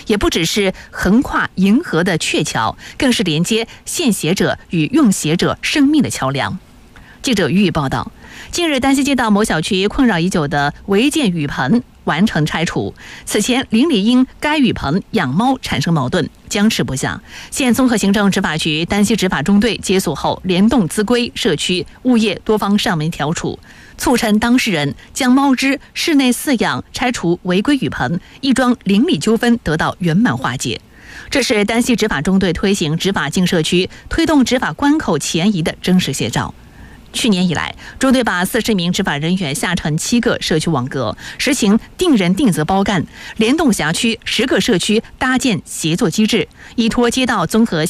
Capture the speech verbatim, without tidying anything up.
也不只是横跨银河的鹊桥，更是连接献血者与用血者生命的桥梁。记者予以报道，近日丹西街道某小区困扰已久的违建雨棚完成拆除。此前邻里因该雨棚养猫产生矛盾，僵持不下。现综合行政执法局丹西执法中队接诉后，联动资规、社区、物业多方上门调处，促成当事人将猫只室内饲养、拆除违规雨棚，一桩邻里纠纷得到圆满化解。这是丹西执法中队推行执法进社区、推动执法关口前移的真实写照。去年以来，中队把四十名执法人员下沉七个社区网格，实行定人定责包干，联动辖区十个社区搭建协作机制，依托街道综合